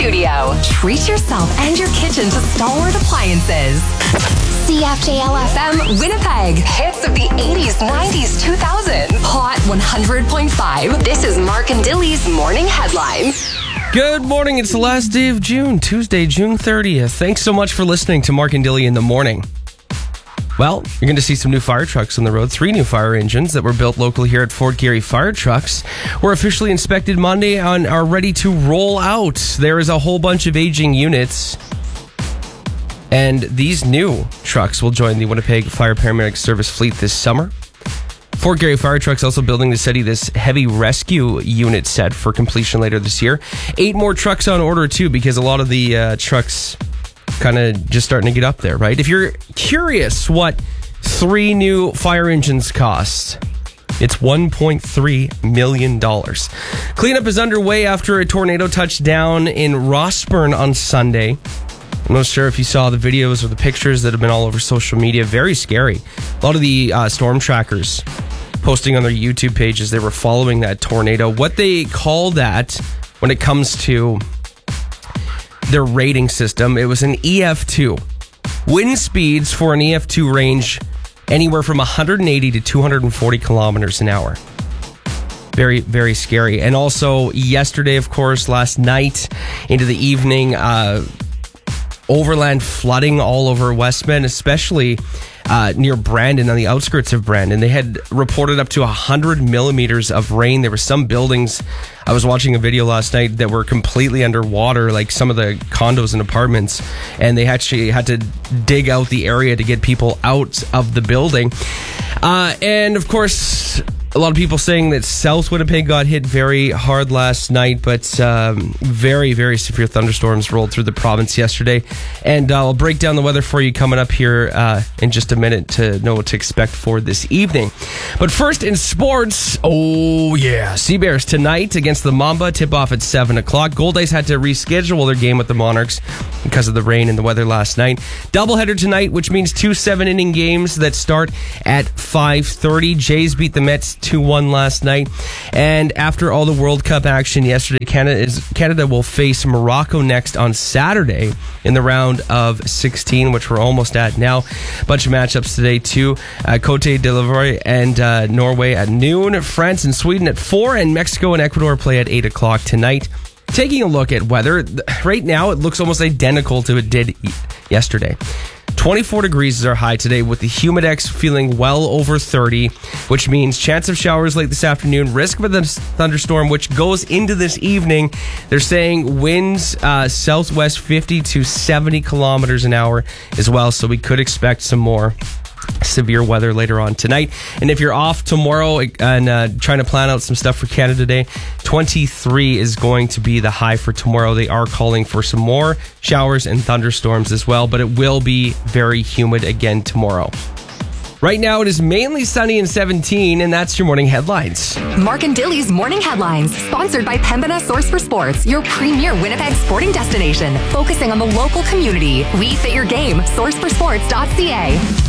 studio. Treat yourself and your kitchen to stalwart appliances. CFJL-FM Winnipeg. Hits of the 80s, 90s, 2000s. Hot 100.5. This is Mark and Dilly's Morning Headlines. Good morning. It's the last day of June, Tuesday, June 30th. Thanks so much for listening to Mark and Dilly in the morning. Well, you're going to see some new fire trucks on the road. 3 new fire engines that were built locally here at Fort Garry Fire Trucks were officially inspected Monday and are ready to roll out. There is a whole bunch of aging units, and these new trucks will join the Winnipeg Fire Paramedic Service fleet this summer. Fort Garry Fire Trucks also building the city this heavy rescue unit set for completion later this year. 8 more trucks on order too, because a lot of the trucks kind of just starting to get up there, right? If you're curious what 3 new fire engines cost, it's $1.3 million. Cleanup is underway after a tornado touched down in Rossburn on Sunday. I'm not sure if you saw the videos or the pictures that have been all over social media. Very scary. A lot of the storm trackers posting on their YouTube pages, they were following that tornado. What they call that when it comes to their rating system, it was an EF2. Wind speeds for an EF2 range anywhere from 180 to 240 kilometers an hour. Very, very scary. And also yesterday, of course, last night into the evening, overland flooding all over West Bend, especially near Brandon, on the outskirts of Brandon. They had reported up to 100 millimeters of rain. There were some buildings, I was watching a video last night, that were completely underwater, like some of the condos and apartments, and they actually had to dig out the area to get people out of the building. And of course, a lot of people saying that South Winnipeg got hit very hard last night, but very, very severe thunderstorms rolled through the province yesterday. And I'll break down the weather for you coming up here in just a minute to know what to expect for this evening. But first, in sports, oh yeah, Sea Bears tonight against the Mamba, tip-off at 7 o'clock. Gold Knights had to reschedule their game with the Monarchs because of the rain and the weather last night. Doubleheader tonight, which means 2 7-inning games that start at 5:30. Jays beat the Mets 2-1 last night. And after all the World Cup action yesterday, Canada will face Morocco next on Saturday in the round of 16, which we're almost at now. A bunch of matchups today too. Cote d'Ivoire and Norway at noon. France and Sweden at 4, and Mexico and Ecuador play at 8 o'clock tonight. Taking a look at weather, right now it looks almost identical to it did yesterday. 24 degrees is our high today, with the Humidex feeling well over 30, which means chance of showers late this afternoon, risk of a thunderstorm, which goes into this evening. They're saying winds southwest 50 to 70 kilometers an hour as well, so we could expect some more severe weather later on tonight. And if you're off tomorrow and trying to plan out some stuff for Canada Day, 23 is going to be the high for tomorrow. They are calling for some more showers and thunderstorms as well, but it will be very humid again tomorrow. Right now, it is mainly sunny and 17, and that's your morning headlines. Mark and Dilly's Morning Headlines, sponsored by Pembina Source for Sports, your premier Winnipeg sporting destination, focusing on the local community. We fit your game. SourceForSports.ca.